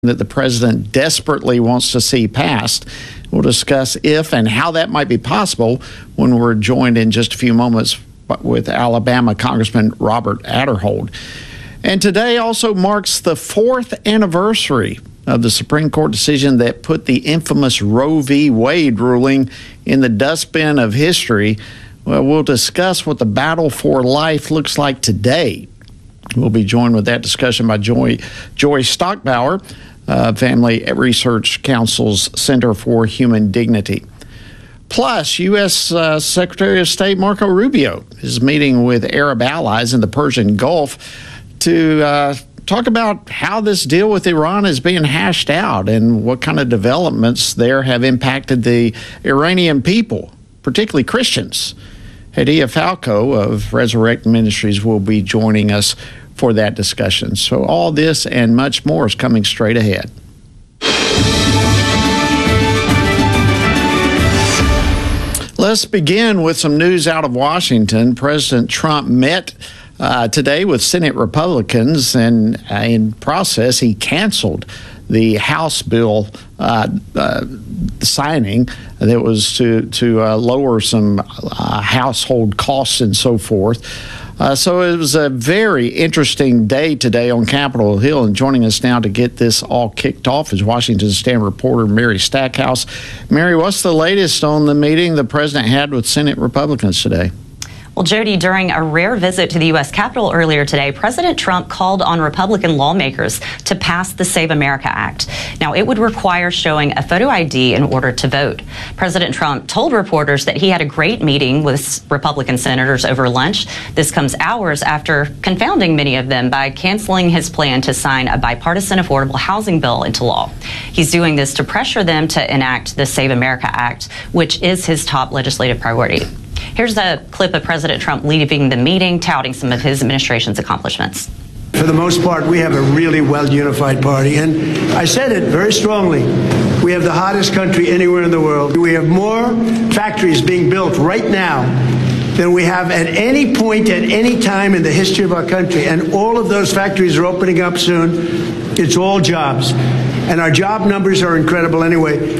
that the president desperately wants to see passed. We'll discuss if and how that might be possible when we're joined in just a few moments with Alabama Congressman Robert Aderholt. And today also marks the 4th anniversary of the Supreme Court decision that put the infamous Roe v. Wade ruling in the dustbin of history. Well, we'll discuss what the battle for life looks like today. We'll be joined with that discussion by Joy Stockbauer, Family Research Council's Center for Human Dignity. Plus, U.S. Secretary of State Marco Rubio is meeting with Arab allies in the Persian Gulf to talk about how this deal with Iran is being hashed out and what kind of developments there have impacted the Iranian people, particularly Christians. Hadia Falco of Resurrect Ministries will be joining us for that discussion. So all this and much more is coming straight ahead. Let's begin with some news out of Washington. President Trump met today with Senate Republicans, and in process, he canceled the House bill signing that was to lower some household costs and so forth. So it was a very interesting day today on Capitol Hill, and joining us now to get this all kicked off is Washington Stand reporter Mary Stackhouse. Mary, what's the latest on the meeting the president had with Senate Republicans today? Well, Jody, during a rare visit to the U.S. Capitol earlier today, President Trump called on Republican lawmakers to pass the Save America Act. Now, it would require showing a photo ID in order to vote. President Trump told reporters that he had a great meeting with Republican senators over lunch. This comes hours after confounding many of them by canceling his plan to sign a bipartisan affordable housing bill into law. He's doing this to pressure them to enact the Save America Act, which is his top legislative priority. Here's a clip of President Trump leaving the meeting, touting some of his administration's accomplishments. For the most part, we have a really well-unified party, and I said it very strongly. We have the hottest country anywhere in the world. We have more factories being built right now than we have at any point, at any time in the history of our country, and all of those factories are opening up soon. It's all jobs, and our job numbers are incredible anyway.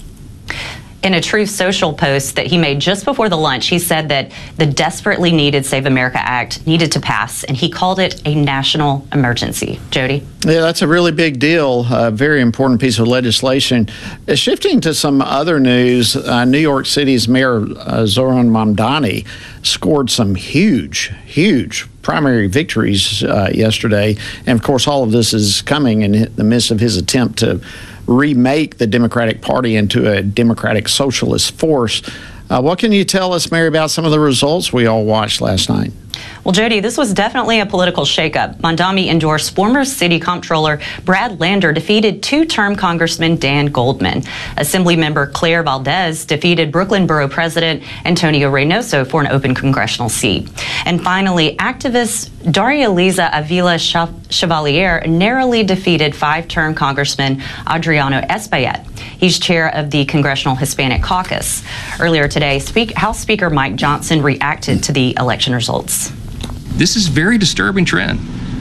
In a Truth Social post that he made just before the lunch, he said that the desperately needed Save America Act needed to pass, and he called it a national emergency. Jody? Yeah, that's a really big deal, a very important piece of legislation. Shifting to some other news, New York City's Mayor Zohran Mamdani scored some huge primary victories yesterday. And, of course, all of this is coming in the midst of his attempt to remake the Democratic Party into a democratic socialist force. What can you tell us, Mary, about some of the results we all watched last night? Well, Jody, this was definitely a political shakeup. Mamdani endorsed former city comptroller Brad Lander defeated two-term Congressman Dan Goldman. Assemblymember Claire Valdez defeated Brooklyn Borough President Antonio Reynoso for an open congressional seat. And finally, activist Daria Liza Avila Chevalier narrowly defeated five-term Congressman Adriano Espaillat. He's chair of the Congressional Hispanic Caucus. Earlier today, House Speaker Mike Johnson reacted to the election results. This is a very disturbing trend.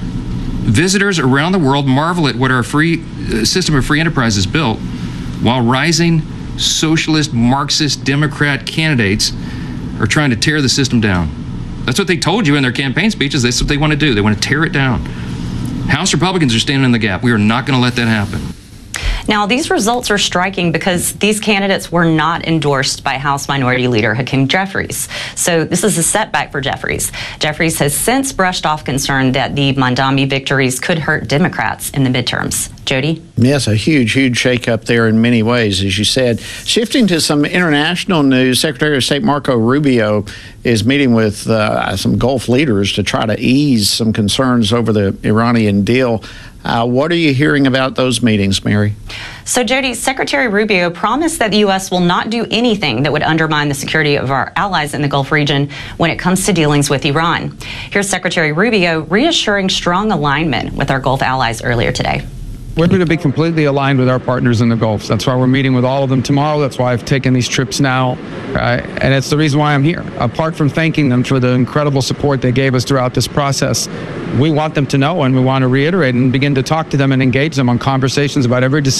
Visitors around the world marvel at what our free system of free enterprise has built, while rising socialist, Marxist, Democrat candidates are trying to tear the system down. That's what they told you in their campaign speeches. That's what they want to do. They want to tear it down. House Republicans are standing in the gap. We are not going to let that happen. Now, these results are striking because these candidates were not endorsed by House Minority Leader Hakeem Jeffries. So this is a setback for Jeffries. Jeffries has since brushed off concern that the Mamdani victories could hurt Democrats in the midterms. Jody? Yes, a huge shakeup there in many ways, as you said. Shifting to some international news, Secretary of State Marco Rubio is meeting with some Gulf leaders to try to ease some concerns over the Iranian deal. What are you hearing about those meetings, Mary? So, Jody, Secretary Rubio promised that the U.S. will not do anything that would undermine the security of our allies in the Gulf region when it comes to dealings with Iran. Here's Secretary Rubio reassuring strong alignment with our Gulf allies earlier today. We're going to be completely aligned with our partners in the Gulf. That's why we're meeting with all of them tomorrow. That's why I've taken these trips now. And it's the reason why I'm here. Apart from thanking them for the incredible support they gave us throughout this process, we want them to know, and we want to reiterate and begin to talk to them and engage them on conversations about every decision